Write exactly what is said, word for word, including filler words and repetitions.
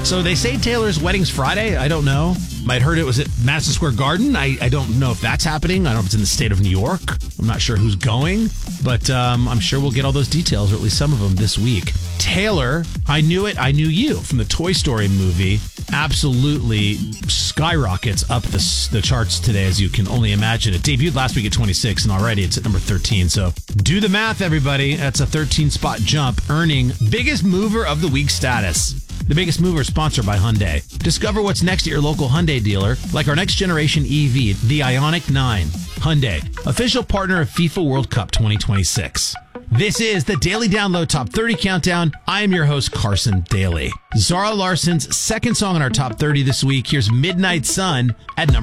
So they say Taylor's wedding's Friday. I don't know. Might heard it was at Madison Square Garden. I, I don't know if that's happening. I don't know if it's in the state of New York. I'm not sure who's going, but um, I'm sure we'll get all those details, or at least some of them, this week. Taylor, I Knew It, I Knew You from the Toy Story movie absolutely skyrockets up the, the charts today, as you can only imagine. It debuted last week at twenty-six, and already it's at number thirteen. So do the math, everybody. That's a thirteen-spot jump, earning Biggest Mover of the Week status. The Biggest Mover is sponsored by Hyundai. Discover what's next at your local Hyundai dealer, like our next generation E V, the Ioniq nine. Hyundai, official partner of FIFA World Cup twenty twenty-six. This is the Daily Download Top thirty Countdown. I am your host, Carson Daly. Zara Larson's second song in our Top thirty this week. Here's Midnight Sun at number